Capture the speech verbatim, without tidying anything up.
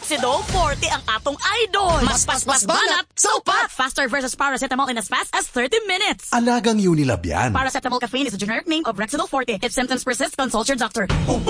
Rexidol forty ang atong idol. Mas pas pas banat, so pat. Faster versus paracetamol in as fast as thirty minutes. Alagang Unilab yan. Paracetamol caffeine is a generic name of Rexidol forty. If symptoms persist, consult your doctor.